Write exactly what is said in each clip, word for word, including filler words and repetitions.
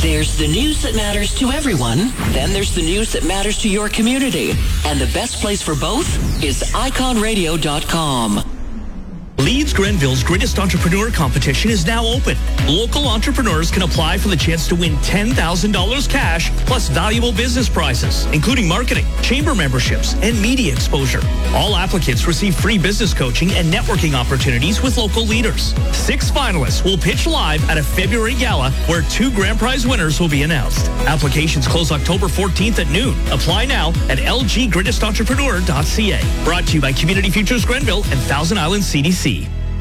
There's the news that matters to everyone. Then there's the news that matters to your community. And the best place for both is icon radio dot com. Leeds Grenville's Greatest Entrepreneur Competition is now open. Local entrepreneurs can apply for the chance to win ten thousand dollars cash plus valuable business prizes, including marketing, chamber memberships, and media exposure. All applicants receive free business coaching and networking opportunities with local leaders. Six finalists will pitch live at a February gala where two grand prize winners will be announced. Applications close October fourteenth at noon. Apply now at l g greatest entrepreneur dot c a. Brought to you by Community Futures Grenville and Thousand Island C D C.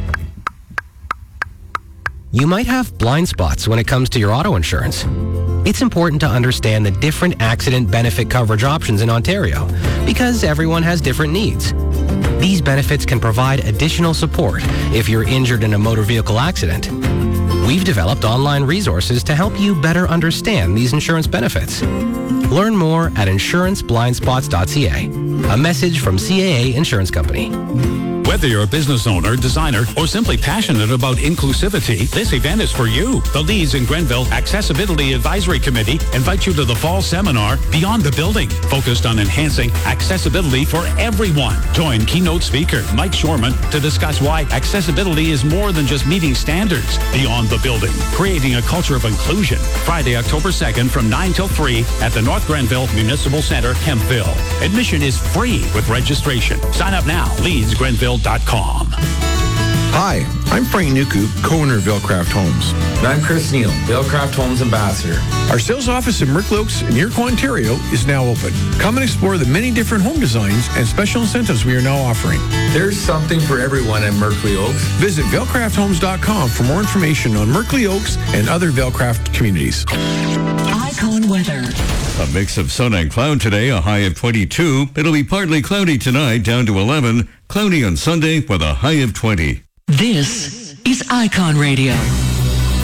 You might have blind spots when it comes to your auto insurance. It's important to understand the different accident benefit coverage options in Ontario because everyone has different needs. These benefits can provide additional support if you're injured in a motor vehicle accident. We've developed online resources to help you better understand these insurance benefits. Learn more at insurance blind spots dot c a. A message from C A A Insurance Company. Whether you're a business owner, designer, or simply passionate about inclusivity, this event is for you. The Leeds and Grenville Accessibility Advisory Committee invites you to the fall seminar, Beyond the Building, focused on enhancing accessibility for everyone. Join keynote speaker Mike Shorman to discuss why accessibility is more than just meeting standards. Beyond the Building, creating a culture of inclusion. Friday, October second from nine till three at the North Grenville Municipal Center, Kempville. Admission is free with registration. Sign up now, leeds grenville dot com. Hi, I'm Frank Nuku, co-owner of Vilcraft Homes. And I'm Chris Neal, Vilcraft Homes Ambassador. Our sales office in Merkley Oaks in Iroquois, Ontario is now open. Come and explore the many different home designs and special incentives we are now offering. There's something for everyone at Merkley Oaks. Visit vilcraft homes dot com for more information on Merkley Oaks and other Vilcraft communities. Icon weather. A mix of sun and cloud today, a high of twenty-two. It'll be partly cloudy tonight, down to eleven. Cloudy on Sunday with a high of twenty. This is Icon Radio.